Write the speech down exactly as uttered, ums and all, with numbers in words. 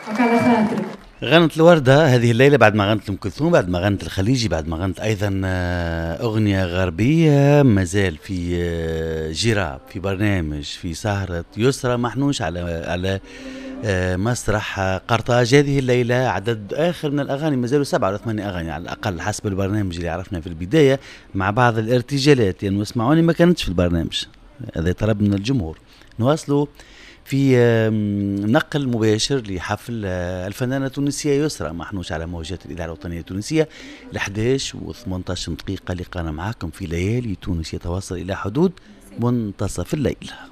وكان خاطرك. غنت الوردة هذه الليلة بعد ما غنت أم كلثوم، بعد ما غنت الخليجي، بعد ما غنت أيضا أغنية غربية، مازال في جراب، في برنامج، في سهرة يسرى محنوش على على مسرح قرطاج. هذه الليلة عدد آخر من الأغاني، مازالوا سبعة أو ثمانية أغاني على الأقل حسب البرنامج اللي عرفنا في البداية، مع بعض الارتجالات. يعني واسمعوني ما كانتش في البرنامج، هذا طلب من الجمهور. نواصلوا في نقل مباشر لحفل الفنانة التونسية يسرى محنوش على موجات الإذاعة الوطنية التونسية. الأحداش وثمانية عشر دقيقة لقانا معاكم في ليالي تونس يتواصل إلى حدود منتصف الليل.